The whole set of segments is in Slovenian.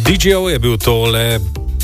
DJ-ov je bil tole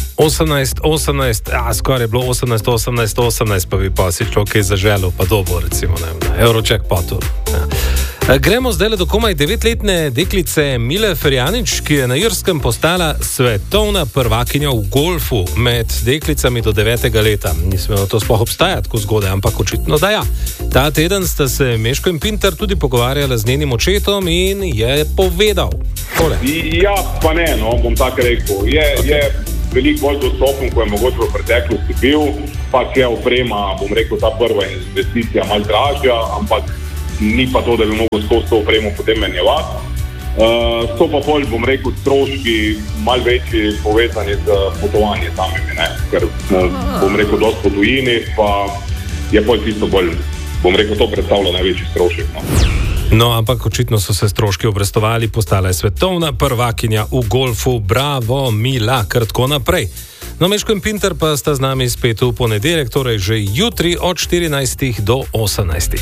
18, skoraj je bilo 18, pa bi pa si človek zaželel, pa dobo, recimo, na Eurojackpotu. Ja. Gremo zdaj do komaj 9-letne deklice Mile Ferjanič, ki je na Irskem postala svetovna prvakinja v golfu med deklicami do 9. leta. Ni smelo to sploh obstajati tako zgodaj, ampak očitno da ja. Ta teden sta se Meško in Pintar tudi pogovarjala z njenim očetom in je povedal tole. Ja, pa ne, bom tako rekel. Je veliko bolj dostopen, ko je mogoče v preteklosti bil, pa je oprema, bom rekel, ta prva investicija malo dražja, ampak ni pa to, da bi mogel skozi to opremo potem menjevati. So pa bolj, bom rekel, stroški malo večji povezani z potovanjem samimi, ne? Ker, bom rekel, dosti po tujini, pa je bolj tisto bolj, bom rekel, to predstavlja največji strošek, No, ampak očitno so se stroški obrestovali, postala je svetovna prvakinja v golfu. Bravo, Mila, kar tako naprej. No, Meško in Pintar pa sta z nami spet v ponedeljek, torej že jutri od 14 do 18.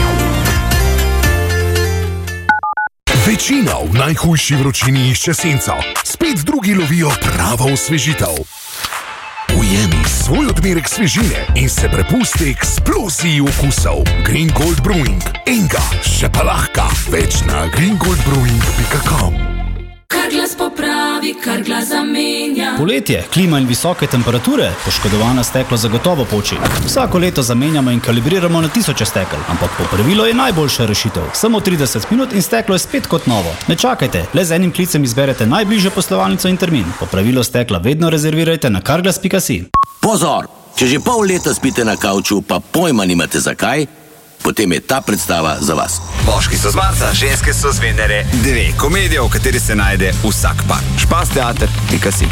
Večina v najhujši vročini išče senco. Spet drugi lovijo pravo osvežitev. Ujemi svoj odmerek svežine in se prepusti eksploziji okusov. Green Gold Brewing. Enga, še pa lahka. Več na greengoldbrewing.com. Kar glas popravi, kar glas zamenja. Poletje, klima in visoke temperature, poškodovana steklo zagotovo poči. Vsako leto zamenjamo in kalibriramo na tisoče stekel, ampak popravilo je najboljša rešitev. Samo 30 minut in steklo je spet kot novo. Ne čakajte, le z enim klicem izberete najbližjo poslovalnico in termin. Popravilo stekla vedno rezervirajte na carglass.si. Pozor, če že pol leta spite na kavču, pa pojma nimate zakaj, potem je ta predstava za vas. Moški so z Marsa, ženske so z Venere. 2 komedije, v kateri se najde vsak par. Špasteater.si.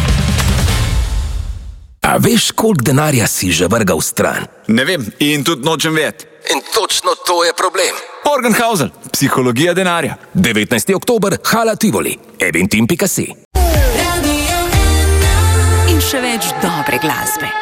A veš, koliko denarja si že vrgal stran? Ne vem, in tudi nočem vedeti. In točno to je problem. Morgenhausen, psihologija denarja. 19. oktober, Hala Tivoli, eventim.si. In še več dobre glasbe.